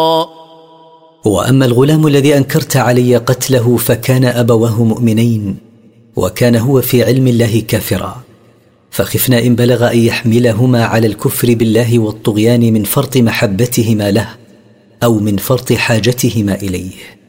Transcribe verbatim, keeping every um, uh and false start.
وأما الغلام الذي أنكرت علي قتله فكان أبواه مؤمنين، وكان هو في علم الله كافرا، فخفنا إن بلغ أن يحملهما على الكفر بالله والطغيان من فرط محبتهما له أو من فرط حاجتهما إليه.